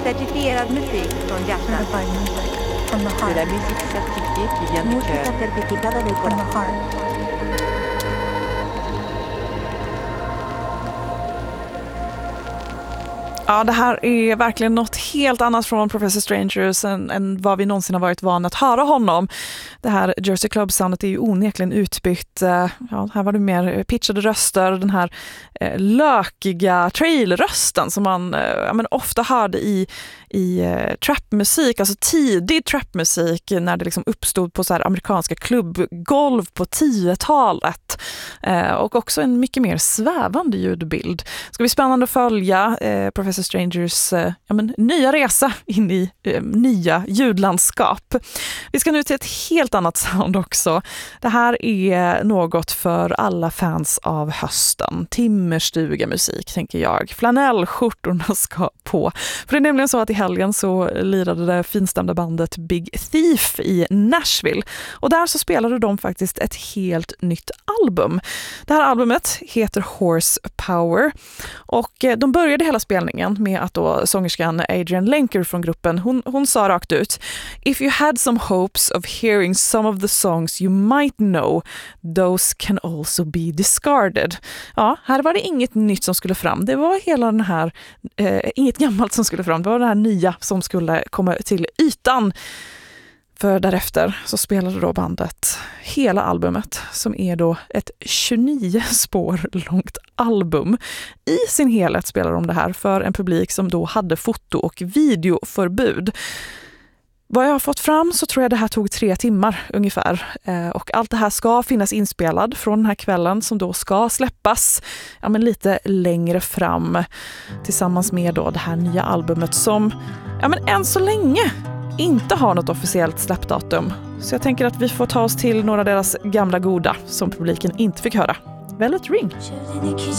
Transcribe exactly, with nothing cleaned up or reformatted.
Certifierad musik från hjärtat. De la musique certifiée qui vient du Música cœur. certificada del corazón. Ja, det här är verkligen något helt annat från Professor Strangers än, än vad vi någonsin har varit vana att höra honom. Det här Jersey Club-soundet är ju onekligen utbytt. Ja, här var det mer pitchade röster, den här eh, lökiga trail-rösten som man eh, ja, men ofta hörde i, i eh, trapmusik, alltså tidig trapmusik när det liksom uppstod på så här amerikanska klubbgolv på tiotalet. Eh, och också en mycket mer svävande ljudbild. Ska bli spännande att följa eh, Professor Strangers eh, ja, men, nya resa in i eh, nya ljudlandskap. Vi ska nu till ett helt annat sound också. Det här är något för alla fans av hösten. Timmerstuga musik, tänker jag. Flanellskjortorna ska på. För det är nämligen så att i helgen så lirade det finstämda bandet Big Thief i Nashville. Och där så spelade de faktiskt ett helt nytt album. Det här albumet heter Horsepower. Och eh, de började hela spelningen med att då sångerskan Adrian Lenker från gruppen, hon, hon sa rakt ut: "If you had some hopes of hearing some of the songs you might know, those can also be discarded." Ja, här var det inget nytt som skulle fram. Det var hela den här, eh, inget gammalt som skulle fram. Det var det här nya som skulle komma till ytan. För därefter så spelade då bandet hela albumet, som är då ett tjugonio spår långt album. I sin helhet spelade de det här för en publik som då hade foto- och videoförbud. Vad jag har fått fram så tror jag det här tog tre timmar ungefär. Eh, och allt det här ska finnas inspelad från den här kvällen som då ska släppas ja, men lite längre fram. Tillsammans med då det här nya albumet som ja, men än så länge inte har något officiellt släppdatum. Så jag tänker att vi får ta oss till några av deras gamla goda som publiken inte fick höra. Velvet Ring.